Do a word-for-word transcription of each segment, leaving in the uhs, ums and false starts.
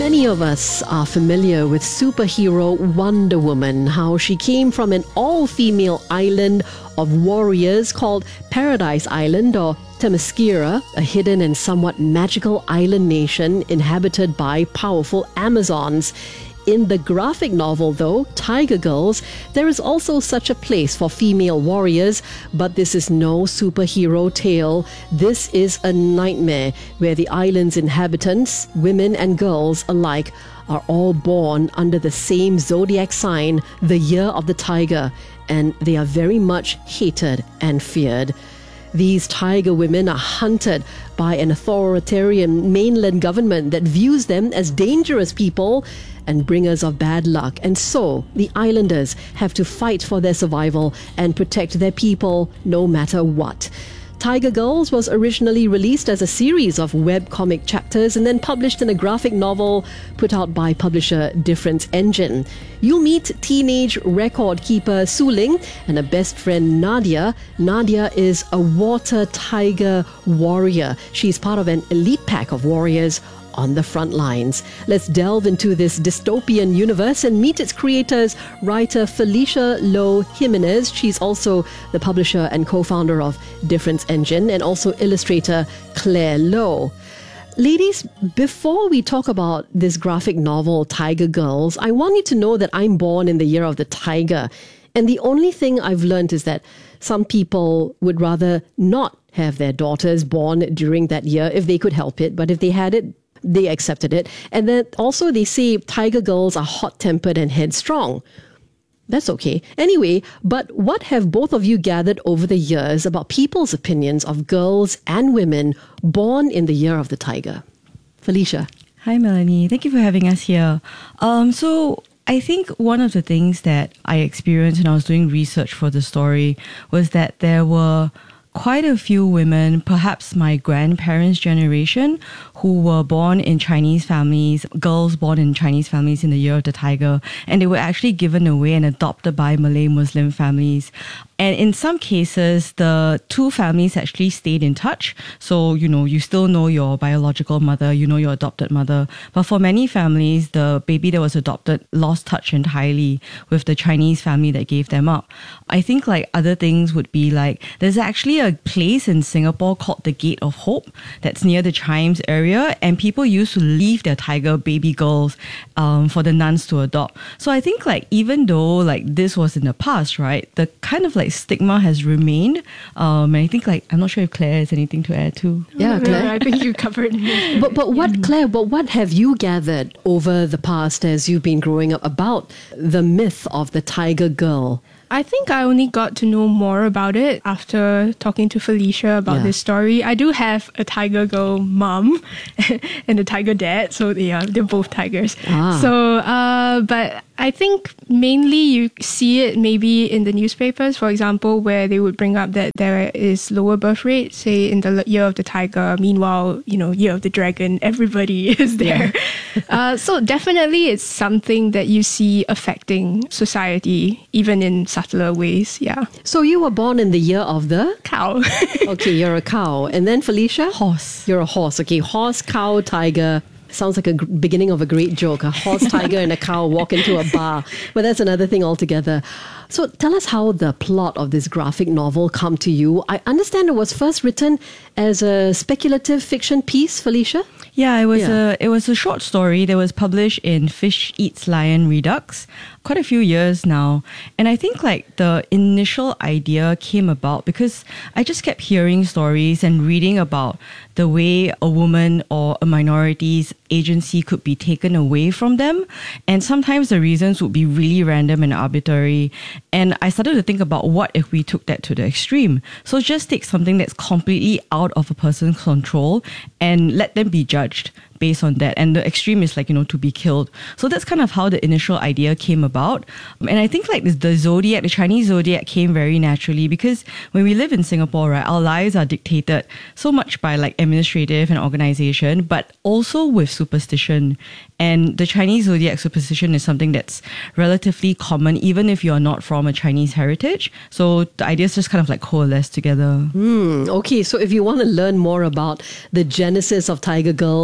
Many of us are familiar with superhero Wonder Woman, how she came from an all-female island of warriors called Paradise Island or Themyscira, a hidden and somewhat magical island nation inhabited by powerful Amazons. In the graphic novel, though, Tiger Girls, there is also such a place for female warriors, but this is no superhero tale. This is a nightmare where the island's inhabitants, women and girls alike, are all born under the same zodiac sign, the year of the tiger, and they are very much hated and feared. These tiger women are hunted by an authoritarian mainland government that views them as dangerous people and bringers of bad luck. And so the islanders have to fight for their survival and protect their people no matter what. Tiger Girls was originally released as a series of webcomic chapters and then published in a graphic novel put out by publisher Difference Engine. You'll meet teenage record keeper Su Ling and her best friend Nadia. Nadia is a water tiger warrior. She's part of an elite pack of warriors on the front lines. Let's delve into this dystopian universe and meet its creators, writer Felicia Loh Jimenez. She's also the publisher and co-founder of Difference Engine, and also illustrator Claire Loh. Ladies, before we talk about this graphic novel, Tiger Girls, I want you to know that I'm born in the year of the tiger. And the only thing I've learned is that some people would rather not have their daughters born during that year if they could help it. But if they had it, they accepted it. And then also they say tiger girls are hot-tempered and headstrong. That's okay. Anyway, but what have both of you gathered over the years about people's opinions of girls and women born in the year of the tiger? Felicia. Hi, Melanie. Thank you for having us here. Um, so I think one of the things that I experienced when I was doing research for the story was that there were quite a few women, perhaps my grandparents' generation, who were born in Chinese families, girls born in Chinese families in the year of the tiger, and they were actually given away and adopted by Malay Muslim families. And in some cases, the two families actually stayed in touch. So, you know, you still know your biological mother, you know your adopted mother. But for many families, the baby that was adopted lost touch entirely with the Chinese family that gave them up. I think like other things would be like, there's actually a place in Singapore called the Gate of Hope that's near the Chimes area, and people used to leave their tiger baby girls um, for the nuns to adopt. So I think like even though like this was in the past, right, the kind of like stigma has remained. Um, and I think like I'm not sure if Claire has anything to add too. Yeah, Claire. I think you covered it. But but what, Claire? But what have you gathered over the past as you've been growing up about the myth of the tiger girl? I think I only got to know more about it after talking to Felicia about Yeah. this story. I do have a tiger girl mom and a tiger dad, so they are they're both tigers. Ah. So, uh, but I think mainly you see it maybe in the newspapers, for example, where they would bring up that there is lower birth rate, say in the year of the tiger. Meanwhile, you know, year of the dragon, everybody is there. Yeah. uh, so definitely it's something that you see affecting society, even in subtler ways. Yeah. So you were born in the year of the Cow. okay, you're a cow. And then Felicia? Horse. You're a horse. Okay, horse, cow, tiger. Sounds like a g- beginning of a great joke. A horse, tiger, and a cow walk into a bar. But that's another thing altogether. So tell us how the plot of this graphic novel come to you. I understand it was first written as a speculative fiction piece, Felicia? Yeah, it was Yeah. a it was a short story that was published in Fish Eats Lion Redux quite a few years now. And I think like the initial idea came about because I just kept hearing stories and reading about the way a woman or a minority's agency could be taken away from them. And sometimes the reasons would be really random and arbitrary. And I started to think about what if we took that to the extreme. So just take something that's completely out of a person's control and let them be judged based on that. And the extreme is like, you know, to be killed. So that's kind of how the initial idea came about. And I think like this, the zodiac, the Chinese zodiac came very naturally because when we live in Singapore, right, our lives are dictated so much by like administrative and organization, but also with superstition. And the Chinese zodiac superstition is something that's relatively common, even if you're not from a Chinese heritage. So the ideas just kind of like coalesce together. Hmm. Okay, so if you want to learn more about the genesis of Tiger Girls,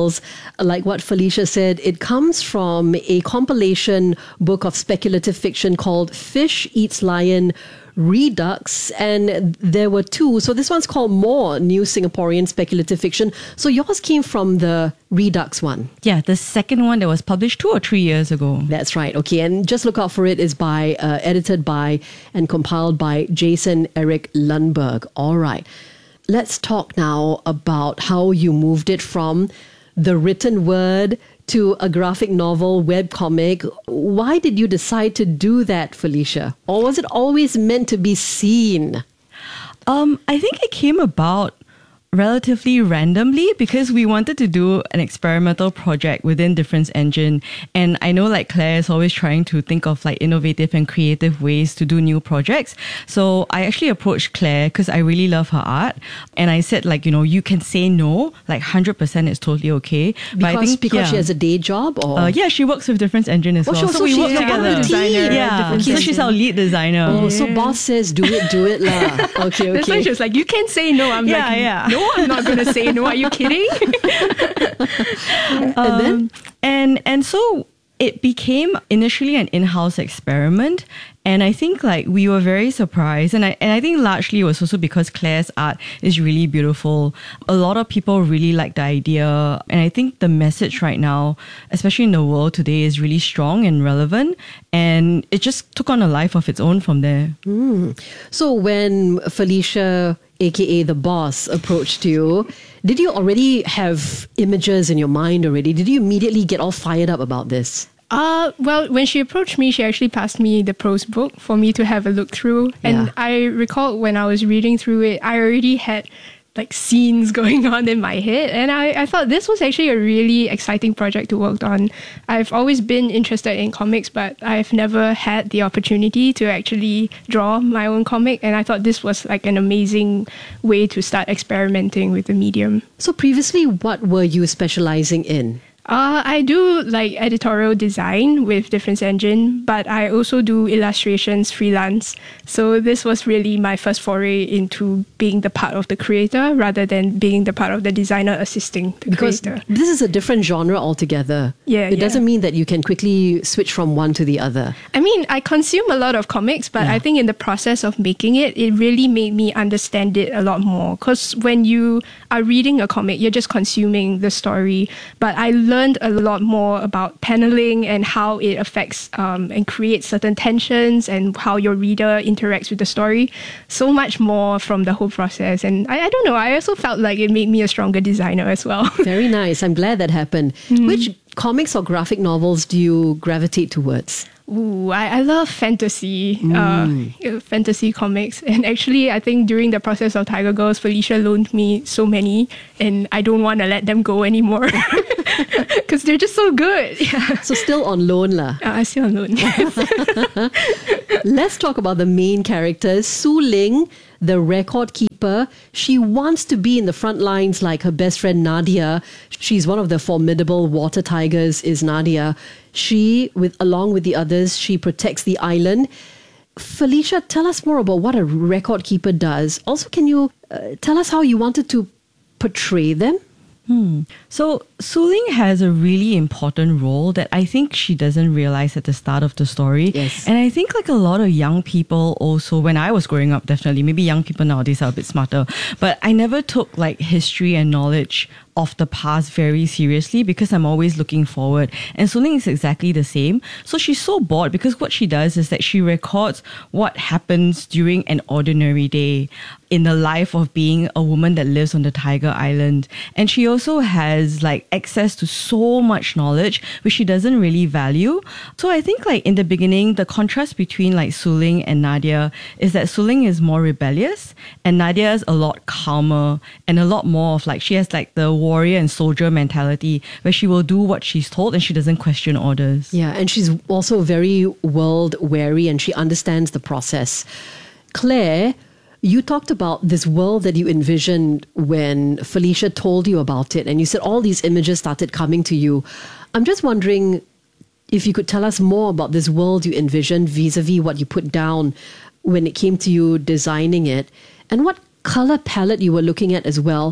like what Felicia said, it comes from a compilation book of speculative fiction called Fish Eats Lion Redux, and there were two. So this one's called More New Singaporean Speculative Fiction. So yours came from the Redux one. Yeah, the second one that was published two or three years ago. That's right. Okay, and just look out for it. Is by uh, edited by and compiled by Jason Eric Lundberg. All right, let's talk now about how you moved it from the written word to a graphic novel webcomic. Why did you decide to do that, Felicia? Or was it always meant to be seen? Um, I think it came about relatively randomly because we wanted to do an experimental project within Difference Engine, and I know like Claire is always trying to think of like innovative and creative ways to do new projects. So I actually approached Claire because I really love her art, and I said like, you know, you can say no, like one hundred percent is totally okay. Because, but I think, because yeah. she has a day job? Or? Uh, yeah, she works with Difference Engine as Oh, well. so So we she's work your together. designer, Yeah, Difference so Engine. she's our lead designer. Oh, so boss says do it, do it lah. Okay, That's why okay. she was like, you can say no. I'm Yeah, like, yeah. no, I'm not going to say no. Are you kidding? And then? Um, and and so it became initially an in-house experiment, and I think like we were very surprised, and I and I think largely it was also because Claire's art is really beautiful. A lot of people really like the idea, and I think the message right now, especially in the world today, is really strong and relevant, and it just took on a life of its own from there. Mm. So when Felicia, aka the boss, approached you, did you already have images in your mind already? Did you immediately get all fired up about this? Uh, well, when she approached me, she actually passed me the prose book for me to have a look through. Yeah. And I recall when I was reading through it, I already had like scenes going on in my head. And I, I thought this was actually a really exciting project to work on. I've always been interested in comics, but I've never had the opportunity to actually draw my own comic. And I thought this was like an amazing way to start experimenting with the medium. So previously, what were you specializing in? Uh, I do like editorial design with Difference Engine, but I also do illustrations freelance. So this was really my first foray into being the part of the creator rather than being the part of the designer assisting the Because creator. this is a different genre altogether. Yeah, It yeah. doesn't mean that you can quickly switch from one to the other. I mean, I consume a lot of comics, but Yeah. I think in the process of making it, it really made me understand it a lot more. Because when you are reading a comic, you're just consuming the story. But I learned a lot more about paneling and how it affects um, and creates certain tensions and how your reader interacts with the story. So much more from the whole process. And I, I don't know, I also felt like it made me a stronger designer as well. Very nice. I'm glad that happened. Which comics or graphic novels do you gravitate towards? Ooh, I, I love fantasy, uh, fantasy comics. And actually, I think during the process of Tiger Girls, Felicia loaned me so many, and I don't want to let them go anymore because they're just so good. Yeah. So still on loan lah. Uh, I still on loan. Let's talk about the main characters. Su Ling, the record keeper, she wants to be in the front lines like her best friend Nadia. She's one of the formidable water tigers, is Nadia. She, with along with the others, she protects the island. Felicia, tell us more about what a record keeper does. Also, can you uh, tell us how you wanted to portray them? Hmm. So Su Ling has a really important role that I think she doesn't realize at the start of the story. Yes. And I think like a lot of young people also, when I was growing up, definitely, maybe young people nowadays are a bit smarter, but I never took like history and knowledge of the past very seriously because I'm always looking forward. And Su Ling is exactly the same. So she's so bored because what she does is that she records what happens during an ordinary day in the life of being a woman that lives on the Tiger Island. And she also has like access to so much knowledge which she doesn't really value. So I think like in the beginning, the contrast between like Su Ling and Nadia is that Su Ling is more rebellious and Nadia is a lot calmer and a lot more of like, she has like the warrior and soldier mentality where she will do what she's told and she doesn't question orders. Yeah, and she's also very world wary and she understands the process. Claire, you talked about this world that you envisioned when Felicia told you about it, and you said all these images started coming to you. I'm just wondering if you could tell us more about this world you envisioned vis-a-vis what you put down when it came to you designing it, and what color palette you were looking at as well.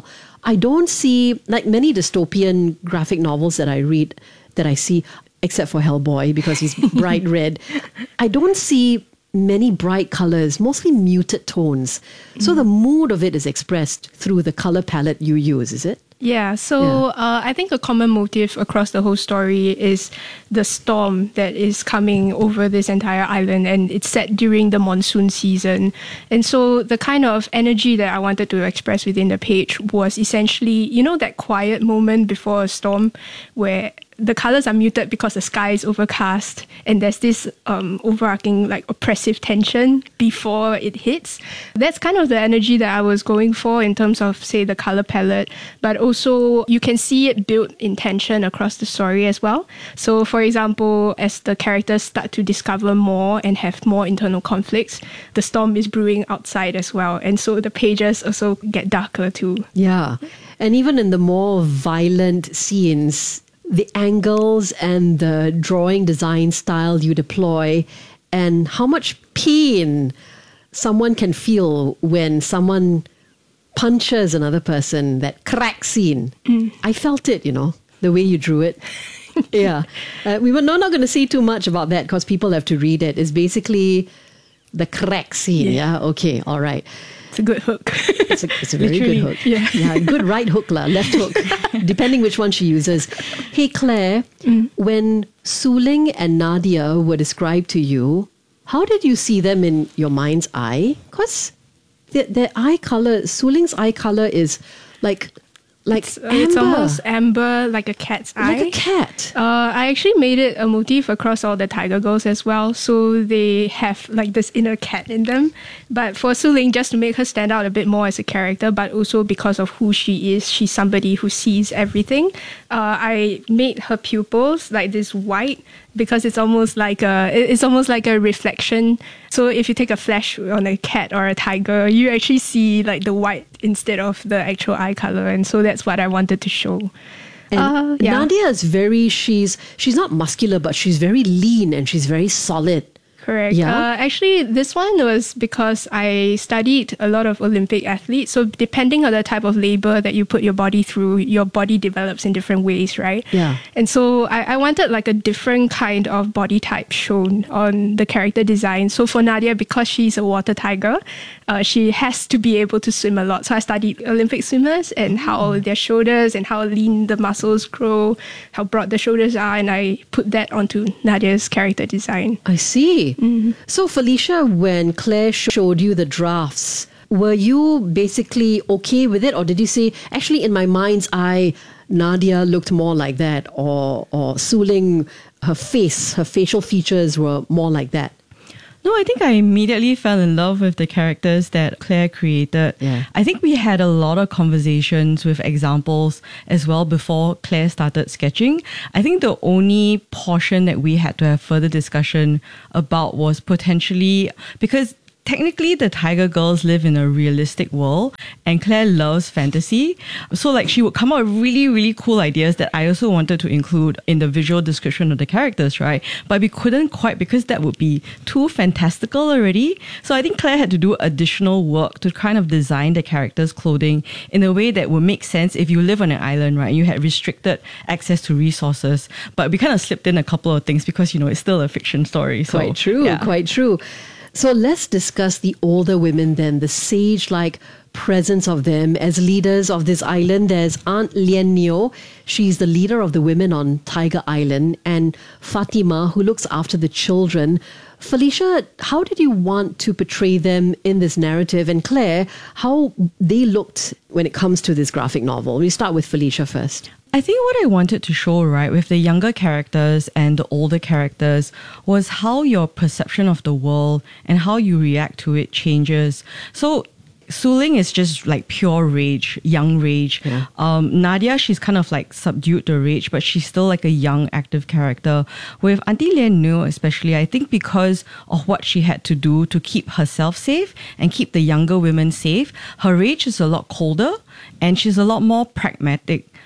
I don't see, like many dystopian graphic novels that I read, that I see, except for Hellboy because he's bright red, I don't see many bright colors, mostly muted tones. So the mood of it is expressed through the color palette you use, is it? Yeah, so Yeah. Uh, I think a common motif across the whole story is the storm that is coming over this entire island, and it's set during the monsoon season. And so the kind of energy that I wanted to express within the page was essentially, you know, that quiet moment before a storm where the colors are muted because the sky is overcast and there's this um, overarching like oppressive tension before it hits. That's kind of the energy that I was going for in terms of, say, the color palette, but also you can see it built in tension across the story as well. So for example, as the characters start to discover more and have more internal conflicts, the storm is brewing outside as well. And so the pages also get darker too. Yeah. And even in the more violent scenes, the angles and the drawing design style you deploy, and how much pain someone can feel when someone punches another person, that crack scene. Mm. I felt it, you know, the way you drew it. Yeah. Uh, we were not, not going to say too much about that because people have to read it. It's basically the crack scene. Yeah. yeah? Okay. All right. It's a good hook. It's a, it's a very Literally, good hook. Yeah. yeah, good right hook, la, left hook, depending which one she uses. Hey, Claire, mm. when Suling and Nadia were described to you, how did you see them in your mind's eye? Because their, their eye color, Suling's eye color is like like it's, amber. it's almost amber, like a cat's eye. Like a cat. Uh, I actually made it a motif across all the Tiger Girls as well, so they have like this inner cat in them. But for Suling, just to make her stand out a bit more as a character, but also because of who she is, she's somebody who sees everything. Uh, I made her pupils like this white because it's almost like a it's almost like a reflection. So if you take a flash on a cat or a tiger, you actually see like the white instead of the actual eye color, and so that's what I wanted to show. And uh, yeah. Nadia is very she's she's not muscular, but she's very lean and she's very solid. Correct. Yeah. Uh, actually, this one was because I studied a lot of Olympic athletes. So depending on the type of labor that you put your body through, your body develops in different ways, right? Yeah. And so I, I wanted like a different kind of body type shown on the character design. So for Nadia, because she's a water tiger, uh, she has to be able to swim a lot. So I studied Olympic swimmers and how their shoulders and how lean the muscles grow, how broad the shoulders are, and I put that onto Nadia's character design. I see. Mm-hmm. So Felicia, when Claire showed you the drafts, were you basically okay with it, or did you say, actually in my mind's eye, Nadia looked more like that, or or Suling, her face, her facial features were more like that? No, I think I immediately fell in love with the characters that Claire created. Yeah. I think we had a lot of conversations with examples as well before Claire started sketching. I think the only portion that we had to have further discussion about was potentially, because technically the Tiger Girls live in a realistic world and Claire loves fantasy. So like she would come up with really, really cool ideas that I also wanted to include in the visual description of the characters, right? But we couldn't quite because that would be too fantastical already. So I think Claire had to do additional work to kind of design the characters' clothing in a way that would make sense if you live on an island, right? You had restricted access to resources. But we kind of slipped in a couple of things because, you know, it's still a fiction story. So, quite true, yeah. quite true. So let's discuss the older women then, the sage-like presence of them as leaders of this island. There's Aunt Lien Neo. She's the leader of the women on Tiger Island, and Fatima, who looks after the children. Felicia, how did you want to portray them in this narrative? And Claire, how they looked when it comes to this graphic novel? We start with Felicia first. I think what I wanted to show, right, with the younger characters and the older characters was how your perception of the world and how you react to it changes. So Suling is just like pure rage, young rage. Yeah. Um, Nadia, she's kind of like subdued the rage, but she's still like a young, active character. With Auntie Lien Neo especially, I think because of what she had to do to keep herself safe and keep the younger women safe, her rage is a lot colder and she's a lot more pragmatic.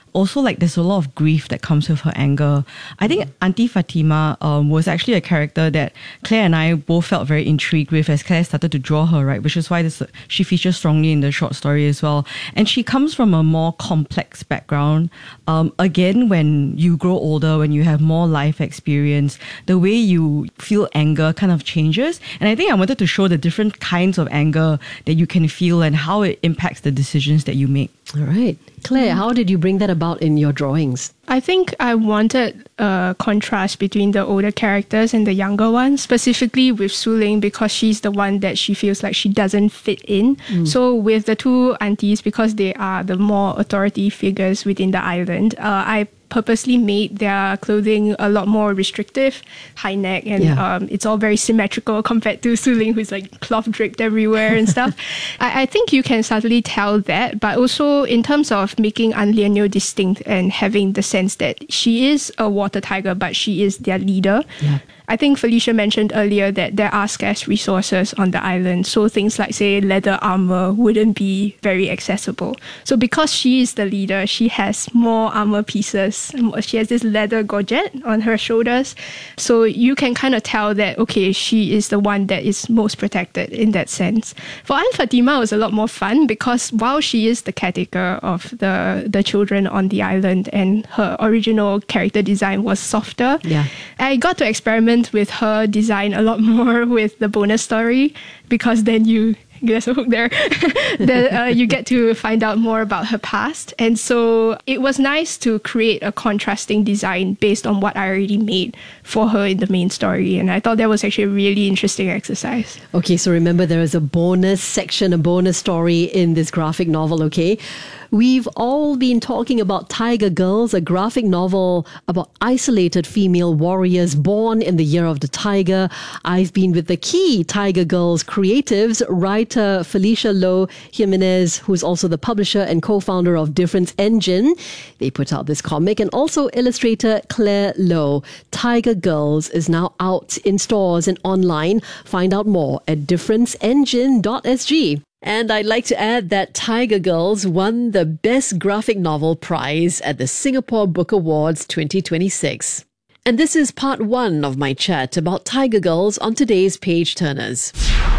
also like there's a lot of grief that comes with her anger. I think Auntie Fatima um, was actually a character that Claire and I both felt very intrigued with as Claire started to draw her, right? Which is why this, she features strongly in the short story as well. And she comes from a more complex background. Um, again, when you grow older, when you have more life experience, the way you feel anger kind of changes. And I think I wanted to show the different kinds of anger that you can feel and how it impacts the decisions that you make. All right. Claire, how did you bring that about in your drawings? I think I wanted a contrast between the older characters and the younger ones, specifically with Su Ling, because she's the one that she feels like she doesn't fit in. Mm. So with the two aunties, because they are the more authority figures within the island, uh, I purposely made their clothing a lot more restrictive, high neck, and yeah. um, it's all very symmetrical compared to Su Ling, who's like cloth draped everywhere and stuff. I, I think you can subtly tell that, but also in terms of making An Lian Nio distinct and having the sense that she is a water tiger, but she is their leader. Yeah. I think Felicia mentioned earlier that there are scarce resources on the island. So things like, say, leather armor wouldn't be very accessible. So because she is the leader, she has more armor pieces. She has this leather gorget on her shoulders. So you can kind of tell that, okay, she is the one that is most protected in that sense. For Aunt Fatima, it was a lot more fun because while she is the caretaker of the, the children on the island and her original character design was softer, yeah. I got to experiment with her design a lot more with the bonus story, because then you there's a hook there that uh, you get to find out more about her past. And so it was nice to create a contrasting design based on what I already made for her in the main story. And I thought that was actually a really interesting exercise. Okay, so remember there is a bonus section, a bonus story in this graphic novel, okay? We've all been talking about Tiger Girls, a graphic novel about isolated female warriors born in the year of the tiger. I've been with the key Tiger Girls creatives, writer Felicia Loh Jimenez, who's also the publisher and co-founder of Difference Engine. They put out this comic, and also illustrator Claire Loh. Tiger Girls is now out in stores and online. Find out more at difference engine dot s g. And I'd like to add that Tiger Girls won the Best Graphic Novel prize at the Singapore Book Awards twenty twenty-six. And this is part one of my chat about Tiger Girls on today's Page Turners.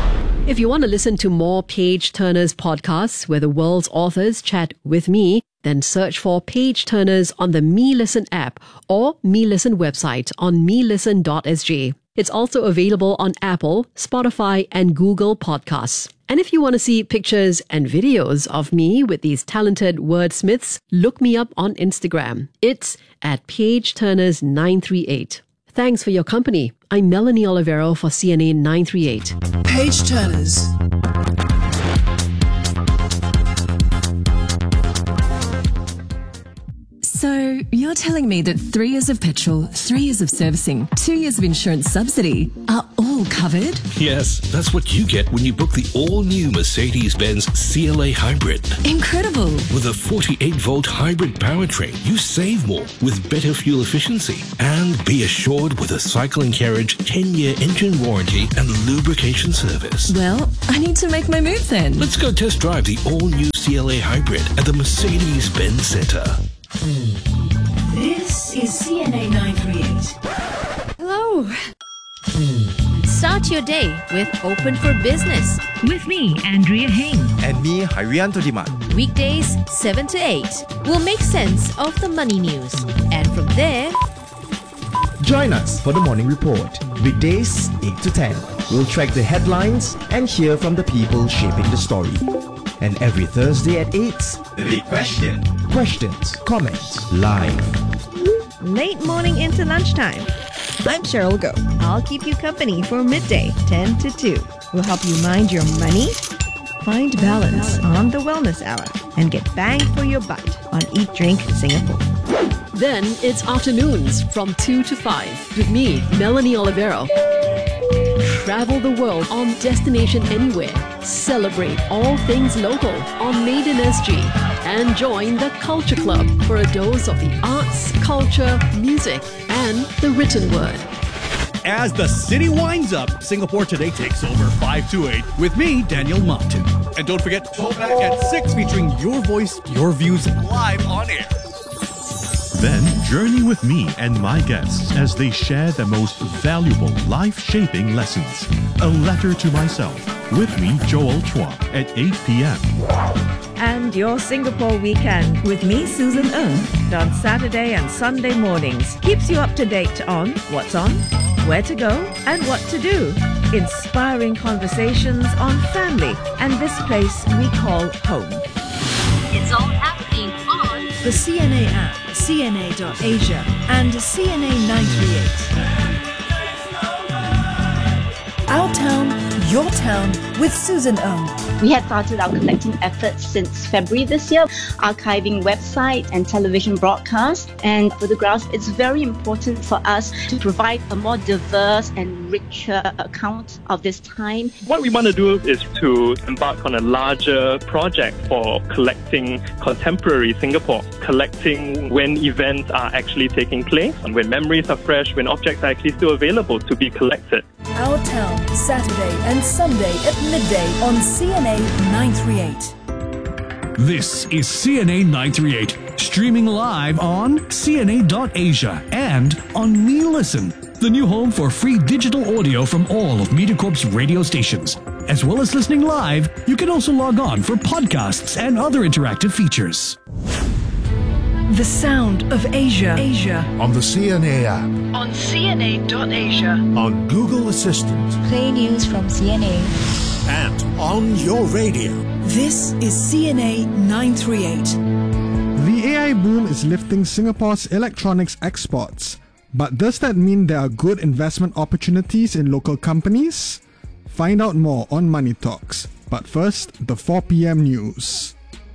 If you want to listen to more Page Turners podcasts where the world's authors chat with me, then search for Page Turners on the Me Listen app or Me Listen website on me listen dot s g. It's also available on Apple, Spotify, and Google Podcasts. And if you want to see pictures and videos of me with these talented wordsmiths, look me up on Instagram. It's at Page Turners nine three eight. Thanks for your company. I'm Melanie Olivero for C N A nine three eight. Page Turners. So, you're telling me that three years of petrol, three years of servicing, two years of insurance subsidy are all covered? Yes, that's what you get when you book the all-new Mercedes-Benz C L A Hybrid. Incredible! With a forty-eight volt hybrid powertrain, you save more with better fuel efficiency. And be assured with a cycle and carriage ten year engine warranty and lubrication service. Well, I need to make my move then. Let's go test drive the all-new C L A Hybrid at the Mercedes-Benz Centre. This is C N A nine three eight. Hello. Start your day with Open for Business. With me, Andrea Heng. And me, Harianto Diman. Weekdays, seven to eight. We'll make sense of the money news. And from there... Join us for the Morning Report. Weekdays, eight to ten. We'll track the headlines and hear from the people shaping the story. And every Thursday at eight, The Big Question. Questions, comments, live. Late morning into lunchtime. I'm Cheryl Go. I'll keep you company for midday, ten to two. We'll help you mind your money, find balance on the Wellness Hour, and get bang for your buck on Eat Drink Singapore. Then it's afternoons from two to five with me, Melanie Olivero. Travel the world on Destination Anywhere. Celebrate all things local on Made in S G. And join the Culture Club for a dose of the arts, culture, music, and the written word. As the city winds up, Singapore Today takes over five to eight with me, Daniel Martin. And don't forget, Throwback at six featuring your voice, your views live on air. Then journey with me and my guests as they share the most valuable life-shaping lessons. A Letter to Myself with me, Joel Chua, at eight p.m. And your Singapore weekend with me, Susan Ng, on Saturday and Sunday mornings keeps you up to date on what's on, where to go, and what to do. Inspiring conversations on family and this place we call home. It's all happening on the C N A app, C N A dot Asia, and C N A nine thirty-eight. Our town, your town, with Susan Ng. We had started our collecting efforts since February this year, archiving website and television broadcasts and photographs. It's very important for us to provide a more diverse and richer account of this time. What we want to do is to embark on a larger project for collecting contemporary Singapore, collecting when events are actually taking place, and when memories are fresh, when objects are actually still available to be collected. Our Town, Saturday and Sunday at midday on C N A nine thirty-eight. This is C N A nine thirty-eight, streaming live on C N A dot Asia and on Me Listen, the new home for free digital audio from all of MediaCorp's radio stations. As well as listening live, you can also log on for podcasts and other interactive features. The sound of Asia. Asia. On the C N A app. On C N A dot Asia. On Google Assistant. Play news from C N A. And on your radio. This is C N A nine thirty-eight. The A I boom is lifting Singapore's electronics exports. But does that mean there are good investment opportunities in local companies? Find out more on Money Talks. But first, the four p.m. news.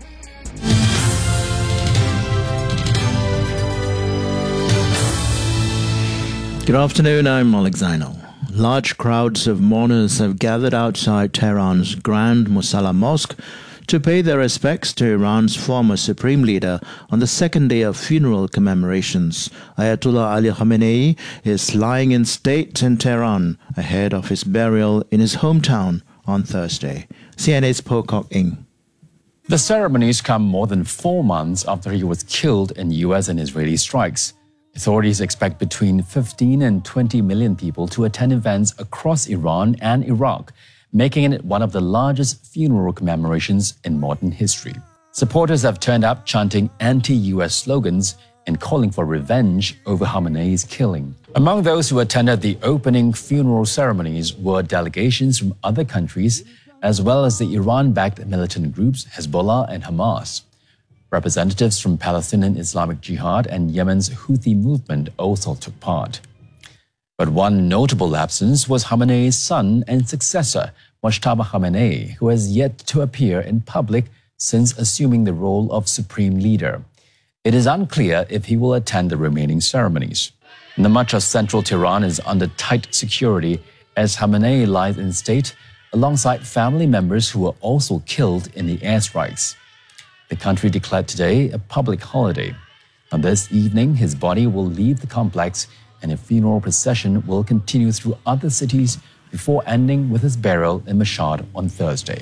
Good afternoon, I'm Malik Zainal. Large crowds of mourners have gathered outside Tehran's Grand Musalla Mosque to pay their respects to Iran's former supreme leader on the second day of funeral commemorations. Ayatollah Ali Khamenei is lying in state in Tehran ahead of his burial in his hometown on Thursday. C N A's Pocock Ng. The ceremonies come more than four months after he was killed in U S and Israeli strikes. Authorities expect between fifteen and twenty million people to attend events across Iran and Iraq, making it one of the largest funeral commemorations in modern history. Supporters have turned up chanting anti-U S slogans and calling for revenge over Khamenei's killing. Among those who attended the opening funeral ceremonies were delegations from other countries, as well as the Iran-backed militant groups Hezbollah and Hamas. Representatives from Palestinian Islamic Jihad and Yemen's Houthi movement also took part. But one notable absence was Khamenei's son and successor, Mojtaba Khamenei, who has yet to appear in public since assuming the role of supreme leader. It is unclear if he will attend the remaining ceremonies. The much of central Tehran is under tight security as Khamenei lies in state alongside family members who were also killed in the airstrikes. The country declared today a public holiday. On this evening, his body will leave the complex and a funeral procession will continue through other cities before ending with his burial in Mashhad on Thursday.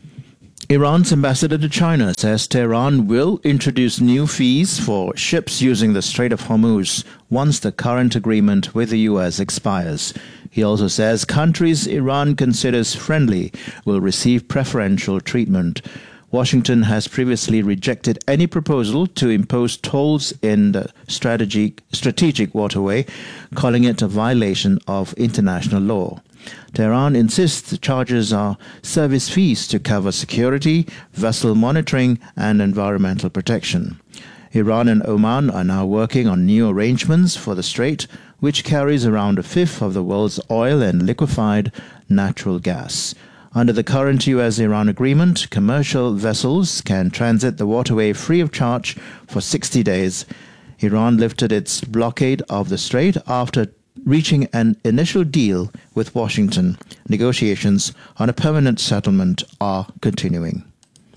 Iran's ambassador to China says Tehran will introduce new fees for ships using the Strait of Hormuz once the current agreement with the U S expires. He also says countries Iran considers friendly will receive preferential treatment. Washington has previously rejected any proposal to impose tolls in the strategic, strategic waterway, calling it a violation of international law. Tehran insists the charges are service fees to cover security, vessel monitoring, and environmental protection. Iran and Oman are now working on new arrangements for the strait, which carries around a fifth of the world's oil and liquefied natural gas. Under the current U S-Iran agreement, commercial vessels can transit the waterway free of charge for sixty days. Iran lifted its blockade of the strait after reaching an initial deal with Washington. Negotiations on a permanent settlement are continuing.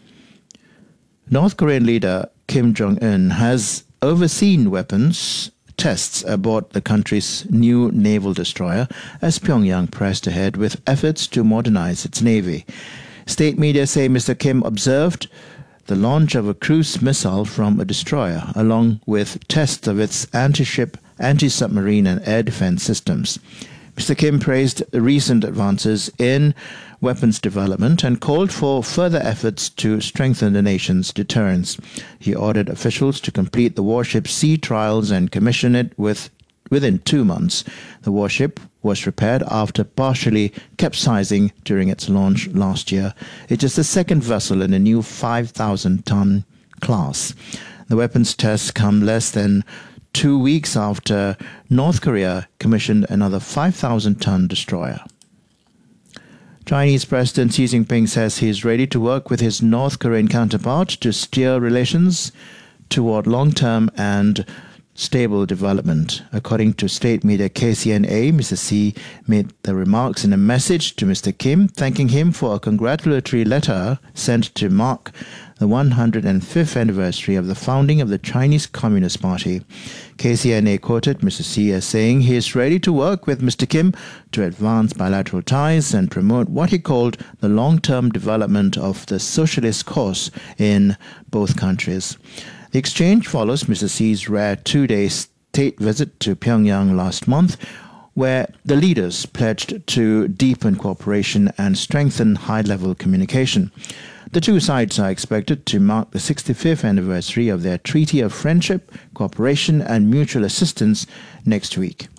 North Korean leader Kim Jong-un has overseen weapons tests aboard the country's new naval destroyer as Pyongyang pressed ahead with efforts to modernize its navy. State media say Mister Kim observed the launch of a cruise missile from a destroyer, along with tests of its anti-ship, anti-submarine and air defense systems. Mister Kim praised recent advances in weapons development and called for further efforts to strengthen the nation's deterrence. He ordered officials to complete the warship's sea trials and commission it with, within two months. The warship was repaired after partially capsizing during its launch last year. It is the second vessel in the new five thousand ton class. The weapons tests come less than two weeks after North Korea commissioned another five thousand ton destroyer. Chinese President Xi Jinping says he is ready to work with his North Korean counterpart to steer relations toward long-term and stable development. According to state media K C N A, Mister Xi made the remarks in a message to Mister Kim, thanking him for a congratulatory letter sent to mark the one hundred fifth anniversary of the founding of the Chinese Communist Party. K C N A quoted Mister Xi as saying he is ready to work with Mister Kim to advance bilateral ties and promote what he called the long-term development of the socialist cause in both countries. The exchange follows Mister Xi's rare two-day state visit to Pyongyang last month, where the leaders pledged to deepen cooperation and strengthen high-level communication. The two sides are expected to mark the sixty-fifth anniversary of their Treaty of Friendship, Cooperation and Mutual Assistance next week.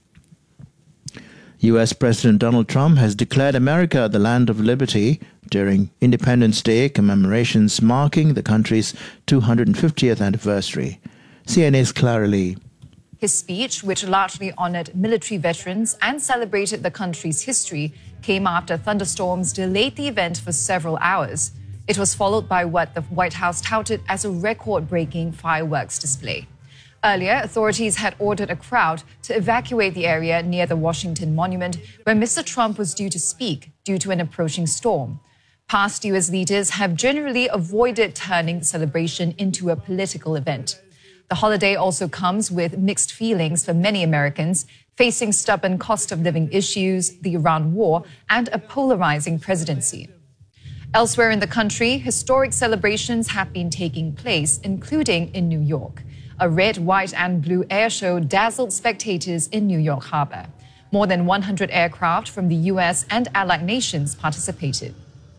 U S President Donald Trump has declared America the land of liberty during Independence Day commemorations marking the country's two hundred fiftieth anniversary. C N A's Clara Lee. His speech, which largely honored military veterans and celebrated the country's history, came after thunderstorms delayed the event for several hours. It was followed by what the White House touted as a record-breaking fireworks display. Earlier, authorities had ordered a crowd to evacuate the area near the Washington Monument, where Mister Trump was due to speak due to an approaching storm. Past U S leaders have generally avoided turning the celebration into a political event. The holiday also comes with mixed feelings for many Americans, facing stubborn cost of living issues, the Iran war, and a polarizing presidency. Elsewhere in the country, historic celebrations have been taking place, including in New York. A red, white, and blue air show dazzled spectators in New York Harbor. More than one hundred aircraft from the U S and allied nations participated.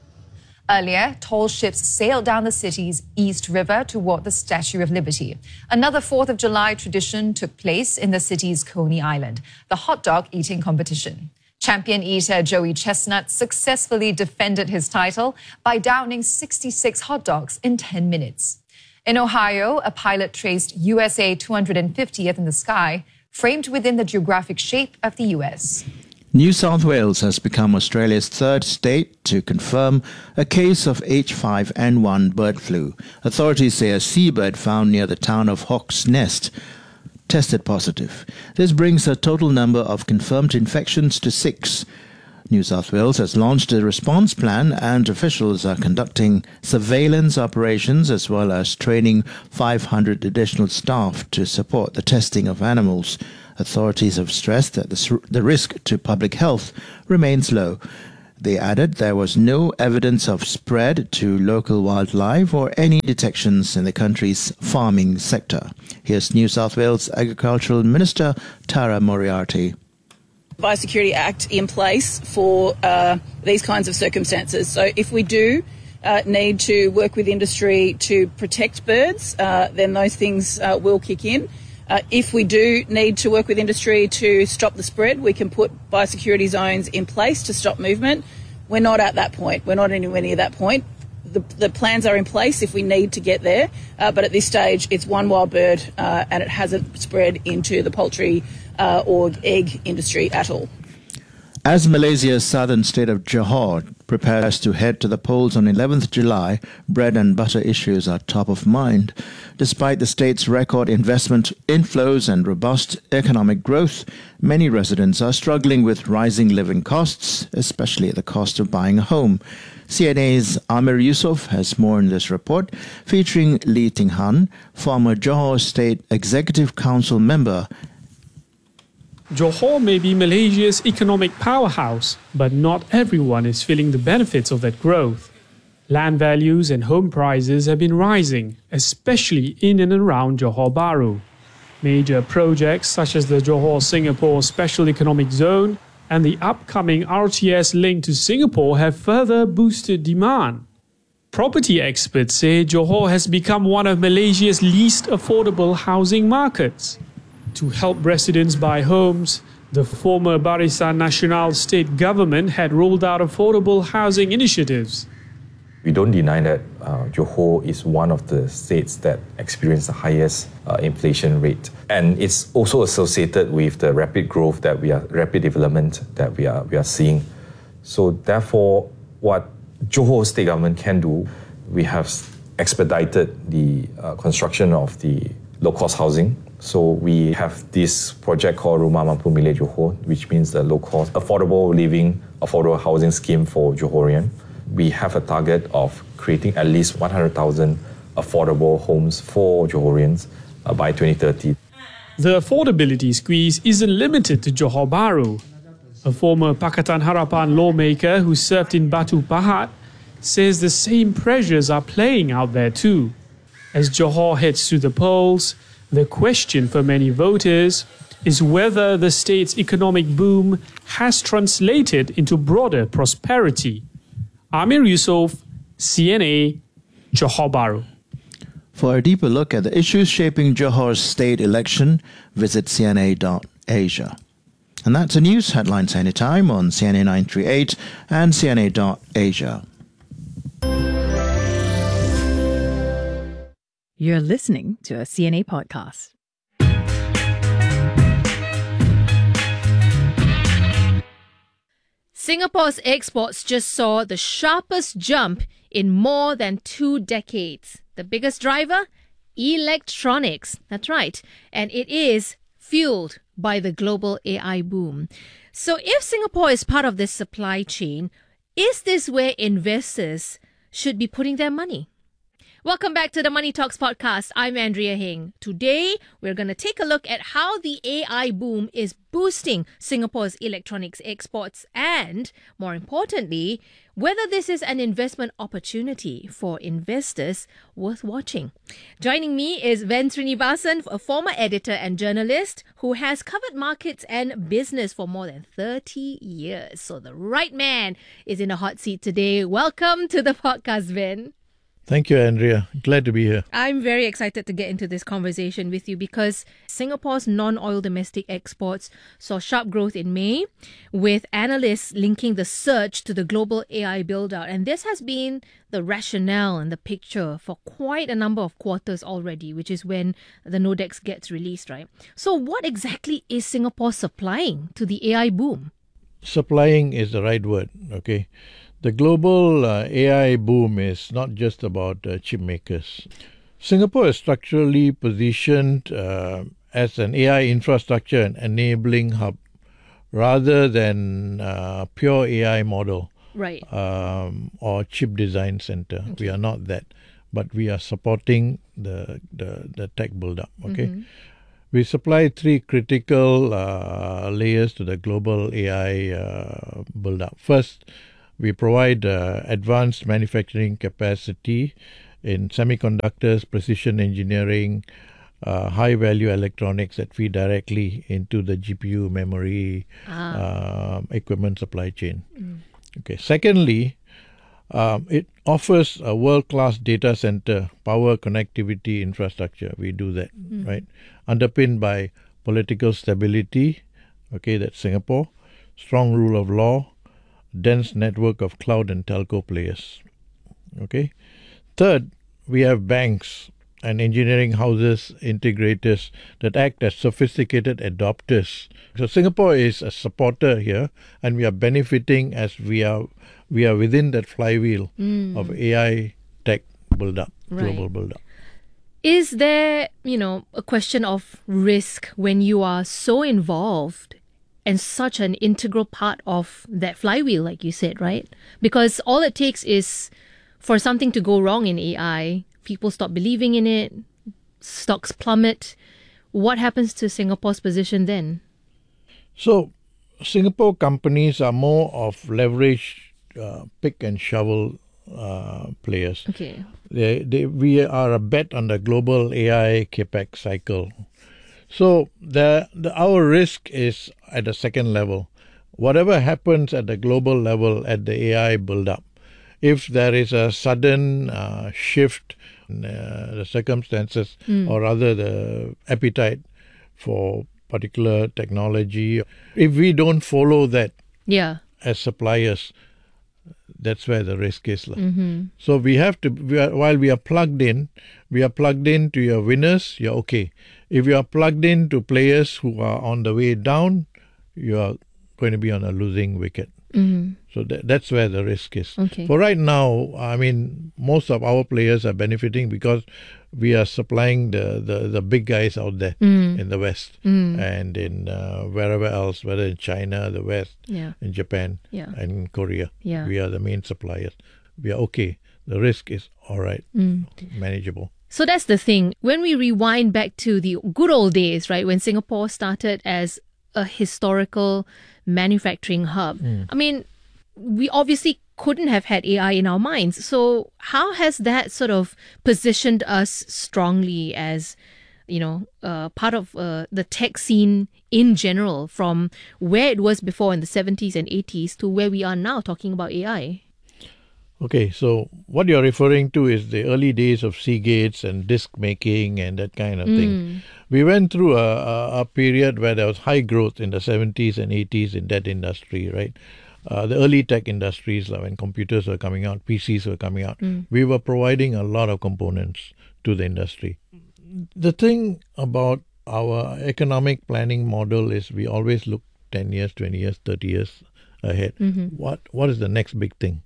Earlier, tall ships sailed down the city's East River toward the Statue of Liberty. Another fourth of July tradition took place in the city's Coney Island, the hot dog eating competition. Champion eater Joey Chestnut successfully defended his title by downing sixty-six hot dogs in ten minutes. In Ohio, a pilot traced U S A two hundred fiftieth in the sky, framed within the geographic shape of the U S. New South Wales has become Australia's third state to confirm a case of H five N one bird flu. Authorities say a seabird found near the town of Hawk's Nest tested positive. This brings the total number of confirmed infections to six. New South Wales has launched a response plan and officials are conducting surveillance operations as well as training five hundred additional staff to support the testing of animals. Authorities have stressed that the, the risk to public health remains low. They added there was no evidence of spread to local wildlife or any detections in the country's farming sector. Here's New South Wales Agricultural Minister Tara Moriarty. Biosecurity Act in place for uh, these kinds of circumstances. So if we do uh, need to work with industry to protect birds, uh, then those things uh, will kick in. Uh, if we do need to work with industry to stop the spread, we can put biosecurity zones in place to stop movement. We're not at that point. We're not anywhere near that point. The, the plans are in place if we need to get there, uh, but at this stage it's one wild bird uh, and it hasn't spread into the poultry uh, or egg industry at all. As Malaysia's southern state of Johor prepares to head to the polls on eleventh of July, bread and butter issues are top of mind. Despite the state's record investment inflows and robust economic growth, many residents are struggling with rising living costs, especially the cost of buying a home. C N A's Amir Yusuf has more in this report, featuring Lee Ting Han, former Johor State Executive Council member. Johor may be Malaysia's economic powerhouse, but not everyone is feeling the benefits of that growth. Land values and home prices have been rising, especially in and around Johor Bahru. Major projects such as the Johor-Singapore Special Economic Zone and the upcoming R T S link to Singapore have further boosted demand. Property experts say Johor has become one of Malaysia's least affordable housing markets. To help residents buy homes, the former Barisan Nasional state government had rolled out affordable housing initiatives. We don't deny that uh, Johor is one of the states that experience the highest uh, inflation rate, and it's also associated with the rapid growth that we are, rapid development that we are we are seeing. So therefore, what Johor state government can do, we have expedited the uh, construction of the low-cost housing. So we have this project called Rumah Mampu Milik Johor, which means the low-cost, affordable living, affordable housing scheme for Johorian. We have a target of creating at least one hundred thousand affordable homes for Johorians uh, by twenty thirty. The affordability squeeze isn't limited to Johor Bahru. A former Pakatan Harapan lawmaker who served in Batu Pahat says the same pressures are playing out there too. As Johor heads to the polls, the question for many voters is whether the state's economic boom has translated into broader prosperity. Amir Yusof, C N A, Johor Bahru. For a deeper look at the issues shaping Johor's state election, visit C N A dot Asia. And that's the news headlines anytime on C N A nine thirty-eight and C N A dot Asia. You're listening to a C N A podcast. Singapore's exports just saw the sharpest jump in more than two decades. The biggest driver? Electronics. That's right. And it is fueled by the global A I boom. So if Singapore is part of this supply chain, is this where investors should be putting their money? Welcome back to the Money Talks podcast. I'm Andrea Heng. Today, we're going to take a look at how the A I boom is boosting Singapore's electronics exports and, more importantly, whether this is an investment opportunity for investors worth watching. Joining me is Ven Srinivasan, a former editor and journalist who has covered markets and business for more than thirty years. So the right man is in a hot seat today. Welcome to the podcast, Ven. Thank you, Andrea. Glad to be here. I'm very excited to get into this conversation with you because Singapore's non-oil domestic exports saw sharp growth in May, with analysts linking the surge to the global A I build-out. And this has been the rationale and the picture for quite a number of quarters already, which is when the Nodex gets released, right? So what exactly is Singapore supplying to the A I boom? Supplying is the right word, okay? The global uh, A I boom is not just about uh, chip makers. Singapore is structurally positioned uh, as an A I infrastructure and enabling hub rather than uh, pure A I model, right? Um, or chip design center. Okay. We are not that, but we are supporting the the, the tech build-up, okay? Mm-hmm. We supply three critical uh, layers to the global A I uh, build-up. First, we provide uh, advanced manufacturing capacity in semiconductors, precision engineering, uh, high-value electronics that feed directly into the G P U, memory, ah. uh, equipment supply chain. Mm. Okay. Secondly, um, it offers a world-class data center power connectivity infrastructure. We do that, mm. right? Underpinned by political stability. Okay, that's Singapore. Strong rule of law. Dense network of cloud and telco players. Okay. Third, we have banks and engineering houses, integrators that act as sophisticated adopters. So Singapore is a supporter here, and we are benefiting as we are we are within that flywheel mm. of A I tech build-up, right. global build-up. Is there, you know, a question of risk when you are so involved and such an integral part of that flywheel, like you said, right? Because all it takes is for something to go wrong in A I, people stop believing in it, stocks plummet. What happens to Singapore's position then? So, Singapore companies are more of leverage, uh, pick and shovel uh, players. Okay. They, they, we are a bet on the global A I capex cycle. So the, the our risk is at the second level. Whatever happens at the global level at the A I build-up, if there is a sudden uh, shift in uh, the circumstances, Mm. or rather the appetite for particular technology, if we don't follow that Yeah. as suppliers, that's where the risk is. lah. Mhm. So we have to, we are, while we are plugged in, we are plugged in to your winners, you're okay. If you are plugged in to players who are on the way down, you are going to be on a losing wicket. Mhm. So that, that's where the risk is. Okay. For right now, I mean, most of our players are benefiting because we are supplying the, the, the big guys out there Mm. in the West Mm. and in uh, wherever else, whether in China, the West, Yeah. in Japan, Yeah. and Korea. Yeah. We are the main suppliers. We are okay. The risk is all right, Mm. manageable. So that's the thing. When we rewind back to the good old days, right, when Singapore started as a historical manufacturing hub, Mm. I mean, we obviously couldn't have had A I in our minds. So how has that sort of positioned us strongly as, you know, uh, part of uh, the tech scene in general, from where it was before in the seventies and eighties to where we are now talking about A I? Okay, so what you're referring to is the early days of Seagates and disk making and that kind of Mm. thing. We went through a, a, a period where there was high growth in the seventies and eighties in that industry, right? Uh, the early tech industries, like when computers were coming out, P Cs were coming out, Mm. we were providing a lot of components to the industry. The thing about our economic planning model is we always look ten years, twenty years, thirty years ahead. Mhm. What What is the next big thing?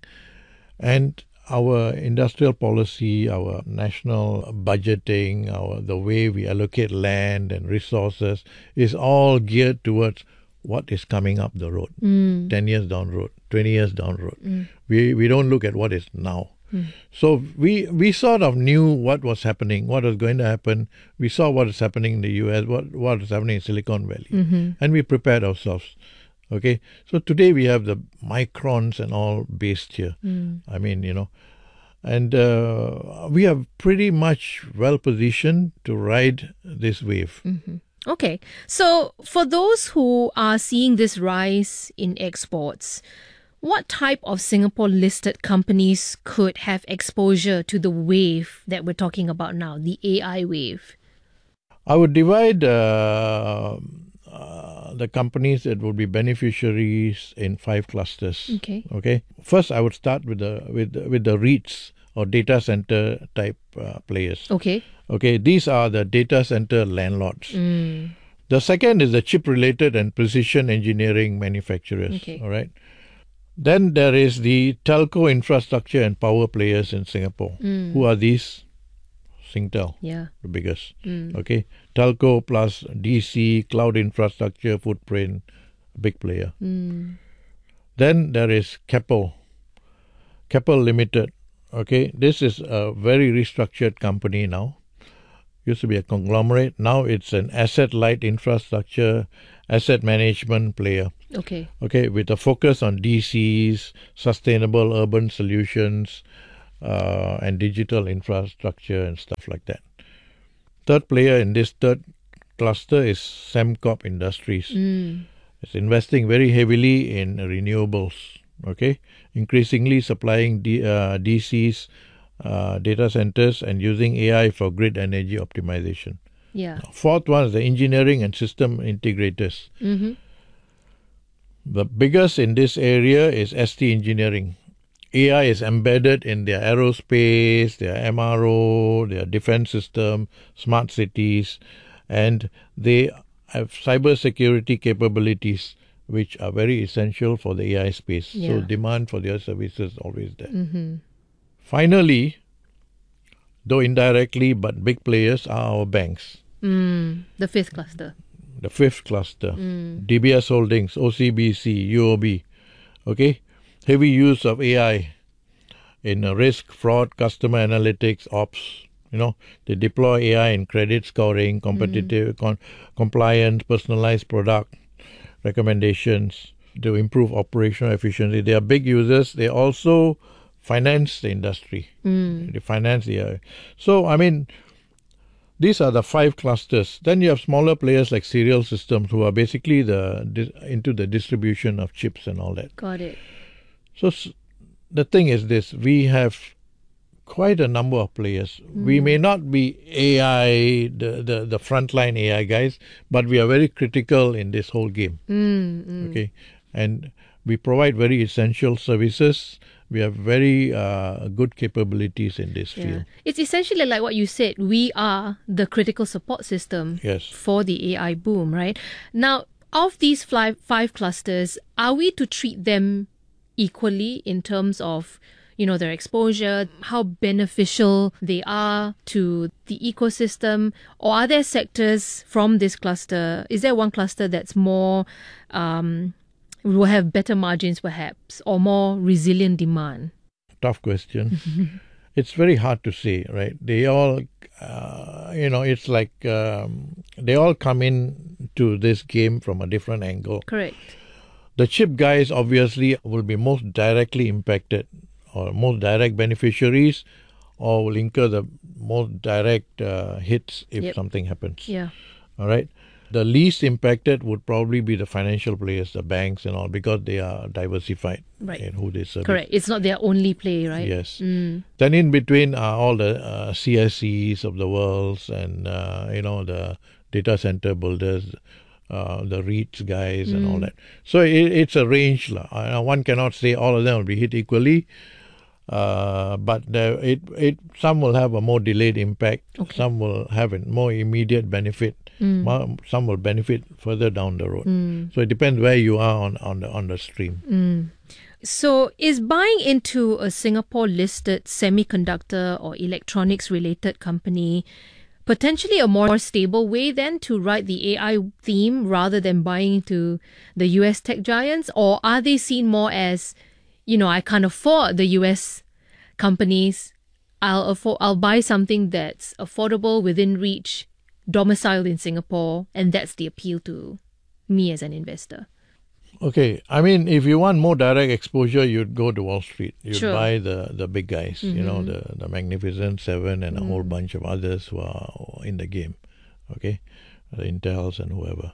And our industrial policy, our national budgeting, our the way we allocate land and resources is all geared towards what is coming up the road, Mm. ten years down the road, twenty years down the road. Mm. We we don't look at what is now. Mm. So we we sort of knew what was happening, what was going to happen. We saw what is happening in the U S, what what is happening in Silicon Valley, Mhm. and we prepared ourselves. Okay, so today we have the microns and all based here. Mm. I mean, you know, and uh, we are pretty much well positioned to ride this wave. Mhm. Okay. So for those who are seeing this rise in exports, what type of Singapore listed companies could have exposure to the wave that we're talking about now, the A I wave? I would divide uh, uh, the companies that would be beneficiaries in five clusters. Okay. Okay. First, I would start with the with the, with the REITs or data center type uh, players. Okay. Okay. These are the data center landlords. Mm. The second is the chip-related and precision engineering manufacturers. Okay. All right. Then there is the telco infrastructure and power players in Singapore. Mm. Who are these? Singtel, Yeah. the biggest. Mm. Okay, telco plus D C, cloud infrastructure footprint, big player. Mm. Then there is Keppel, Keppel Limited. Okay, this is a very restructured company now. Used to be a conglomerate. Now it's an asset-light infrastructure, asset management player. Okay. Okay, with a focus on D Cs, sustainable urban solutions, uh, and digital infrastructure and stuff like that. Third player in this third cluster is Sembcorp Industries. Mm. It's investing very heavily in renewables. Okay, increasingly supplying D, uh, D Cs, uh, data centers, and using A I for grid energy optimization. Yeah. Fourth one is the engineering and system integrators. Mm-hmm. The biggest in this area is S T Engineering. A I is embedded in their aerospace, their M R O, their defense system, smart cities, and they have cybersecurity capabilities which are very essential for the A I space. So Yeah. demand for their services is always there. Mm-hmm. Finally, though indirectly, but big players are our banks. Mm. The fifth cluster. The fifth cluster, Mm. D B S Holdings, O C B C, U O B. Okay, heavy use of A I in uh, risk, fraud, customer analytics, ops. You know, they deploy A I in credit scoring, competitive con- compliance, personalized product recommendations to improve operational efficiency. They are big users. They also finance the industry. Mm. They finance the. Uh, so I mean, these are the five clusters. Then you have smaller players like Serial Systems, who are basically the into the distribution of chips and all that. Got it. So the thing is this: we have quite a number of players. Mm. We may not be A I, the, the, the frontline A I guys, but we are very critical in this whole game. Mm, mm. Okay, and we provide very essential services. We have very uh, good capabilities in this Yeah. field. It's essentially like what you said. We are the critical support system Yes. for the A I boom, right? Now, of these five, five clusters, are we to treat them equally in terms of, you know, their exposure, how beneficial they are to the ecosystem? Or are there sectors from this cluster? Is there one cluster that's more, um, will have better margins perhaps, or more resilient demand? Tough question. It's very hard to say, right? They all, uh, you know, it's like um, they all come in to this game from a different angle. Correct. The chip guys obviously will be most directly impacted, or most direct beneficiaries, or will incur the most direct uh, hits if Yep. something happens. Yeah. All right. The least impacted would probably be the financial players, the banks and all, because they are diversified Right. in who they serve. Correct. It's not their only play, right? Yes. Mm. Then in between are all the uh, C S Es of the world, and uh, you know, the data center builders, uh, the REITs guys and all Mm. that. So it, it's a range. lah. Uh, one cannot say all of them will be hit equally. Uh, but there, it it some will have a more delayed impact. Okay. Some will have a more immediate benefit. Mm. Mo- Some will benefit further down the road. Mm. So it depends where you are on, on the on the stream. Mm. So, is buying into a Singapore-listed semiconductor or electronics-related company potentially a more stable way then to ride the A I theme rather than buying into the U S tech giants? Or are they seen more as, you know, I can't afford the U S companies, I'll afford, I'll buy something that's affordable, within reach, domiciled in Singapore, and that's the appeal to me as an investor? Okay, I mean, if you want more direct exposure, you'd go to Wall Street. You'd Sure. buy the, the big guys, you know, Mhm. the, the Magnificent Seven and a Mm. whole bunch of others who are in the game, okay, the Intels and whoever.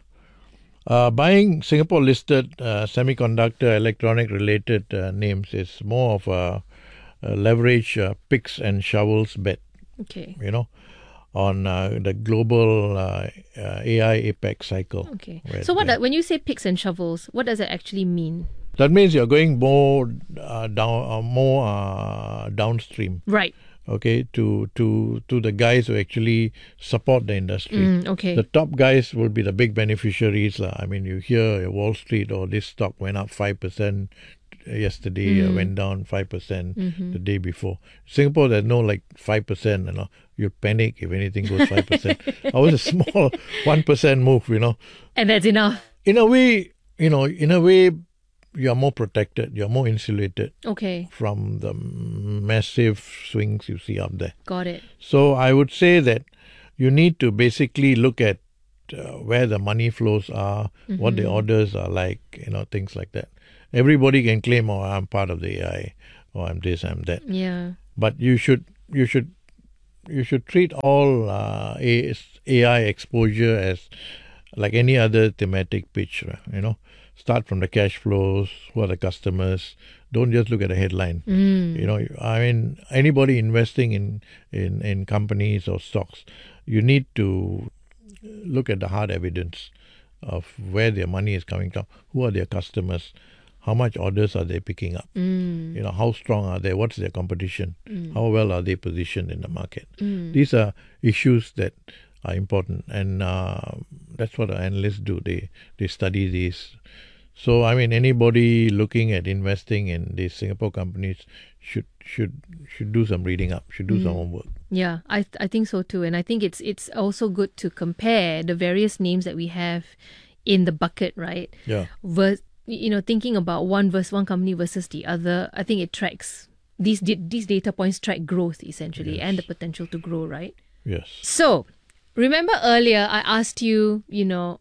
Uh, buying Singapore-listed uh, semiconductor, electronic-related uh, names is more of a, a leverage uh, picks and shovels bet, Okay. you know, on uh, the global uh, uh, A I apex cycle. Okay. where So what the- do- when you say picks and shovels, what does it actually mean? That means you're going more uh, down, uh, more uh, downstream. Right. Okay, to to to the guys who actually support the industry. Mm, okay. The top guys will be the big beneficiaries, lah. I mean, you hear uh, Wall Street, or this stock went up five percent yesterday, uh, Mm. went down five percent Mhm. the day before. Singapore, there's no like five percent. You know, you panic if anything goes five percent. Ours is a small one percent move. You know, And that's enough. in a way, you know, in a way, you're more protected, you're more insulated Okay. from the massive swings you see up there. Got it. So I would say that you need to basically look at uh, where the money flows are, what the Mhm. orders are like, you know, things like that. Everybody can claim, oh, I'm part of the A I, or I'm this, I'm that. Yeah. But you should, you should, you should treat all uh, A I exposure as like any other thematic pitch, right? You know. Start from the cash flows, who are the customers. Don't just look at the headline. Mm. You know, I mean, anybody investing in, in, in companies or stocks, you need to look at the hard evidence of where their money is coming from. Who are their customers? How much orders are they picking up? Mm. You know, how strong are they? What's their competition? Mm. How well are they positioned in the market? Mm. These are issues that are important, and uh, that's what our analysts do. They they study these. So, I mean, anybody looking at investing in these Singapore companies should should should do some reading up, should do some Mm. homework. Yeah, I I think so too, and I think it's it's also good to compare the various names that we have in the bucket, right? Yeah. Vers- you know, thinking about one versus one company versus the other, I think it tracks these di- these data points track growth essentially, and the potential to grow, right? Yes. So, remember earlier I asked you, you know,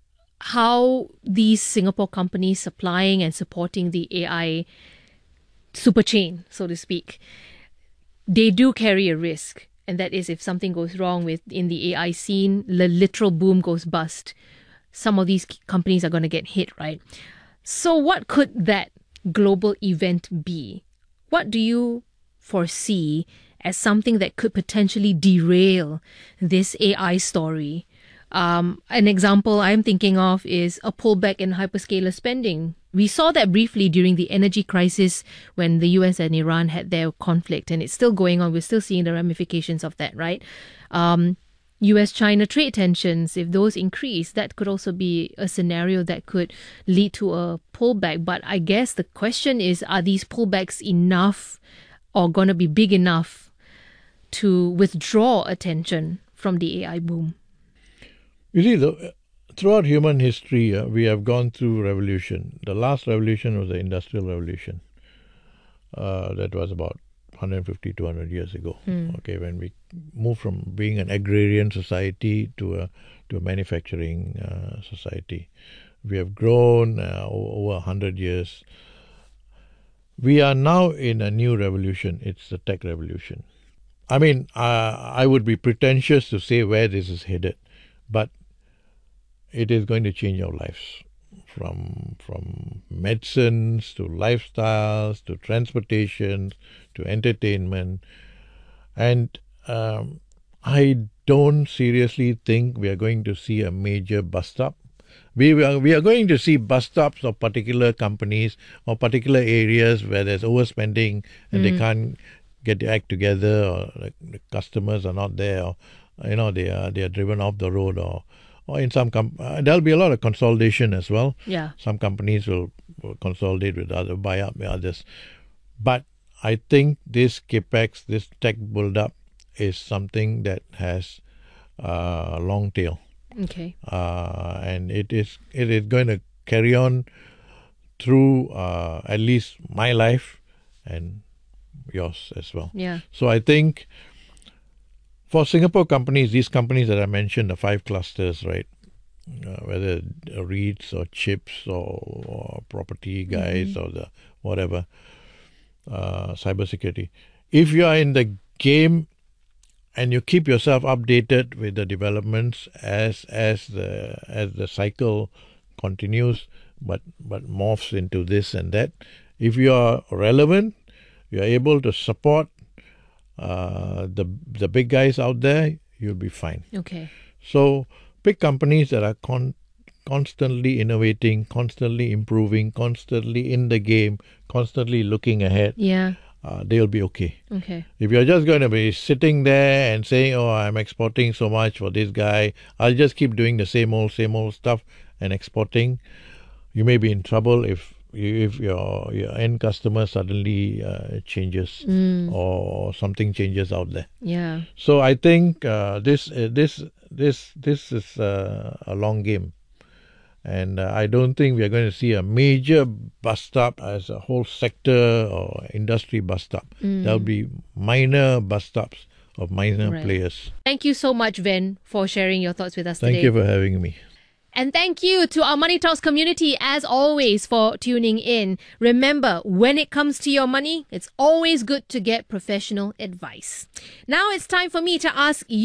how these Singapore companies supplying and supporting the A I super chain, so to speak, they do carry a risk. And that is if something goes wrong with in the A I scene, the literal boom goes bust. Some of these companies are going to get hit, right? So what could that global event be? What do you foresee as something that could potentially derail this A I story? Um, an example I'm thinking of is a pullback in hyperscaler spending. We saw that briefly during the energy crisis when the U S and Iran had their conflict, and it's still going on. We're still seeing the ramifications of that, right? Um, U S China trade tensions, if those increase, that could also be a scenario that could lead to a pullback. But I guess the question is, are these pullbacks enough or going to be big enough to withdraw attention from the A I boom? You see, the, throughout human history, uh, we have gone through revolution. The last revolution was the Industrial Revolution. Uh, that was about one hundred fifty, two hundred years ago. Mm. Okay, when we moved from being an agrarian society to a to a manufacturing uh, society, we have grown uh, over one hundred years. We are now in a new revolution. It's the tech revolution. I mean, uh, I would be pretentious to say where this is headed, but it is going to change our lives, from from medicines to lifestyles to transportation to entertainment. And um, I don't seriously think we are going to see a major bust up. We are, we are going to see bust ups of particular companies or particular areas where there's overspending and mm. they can't get their act together, or like, the customers are not there, or you know they are they are driven off the road, or or in some com- uh, there'll be a lot of consolidation as well. Yeah. Some companies will, will consolidate with others, buy up with others. But I think this capex, this tech build up, is something that has a uh, long tail. Okay. Uh, and it is it is going to carry on through uh, at least my life and yours as well. Yeah. So I think for Singapore companies, these companies that I mentioned, the five clusters, right? Uh, whether REITs or chips or, or property guys mm-hmm. or the whatever, uh, cybersecurity. If you are in the game and you keep yourself updated with the developments as as the as the cycle continues, but but morphs into this and that. If you are relevant, you are able to support uh, the the big guys out there, you'll be fine. Okay. So big companies that are con- constantly innovating, constantly improving, constantly in the game, constantly looking ahead. Yeah. Uh, they'll be okay. Okay. If you're just going to be sitting there and saying, oh, I'm exporting so much for this guy, I'll just keep doing the same old, same old stuff and exporting, you may be in trouble if you, if your your end customer suddenly uh, changes mm. or something changes out there. Yeah. So I think uh, this uh, this this this is uh, a long game. And uh, I don't think we are going to see a major bust up as a whole sector or industry bust up. Mm. There'll be minor bust ups of minor Right. players. Thank you so much, Ven, for sharing your thoughts with us Thank today. you for having me. And thank you to our Money Talks community, as always, for tuning in. Remember, when it comes to your money, it's always good to get professional advice. Now it's time for me to ask you